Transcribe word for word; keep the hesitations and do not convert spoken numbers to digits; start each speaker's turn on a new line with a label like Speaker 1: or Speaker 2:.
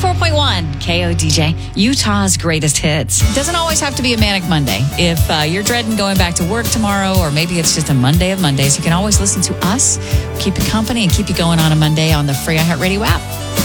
Speaker 1: ninety-four point one K O D J, Utah's greatest hits. It doesn't always have to be a manic Monday. If uh, you're dreading going back to work tomorrow, or maybe it's just a Monday of Mondays, you can always listen to us, keep you company, and keep you going on a Monday on the free iHeartRadio app.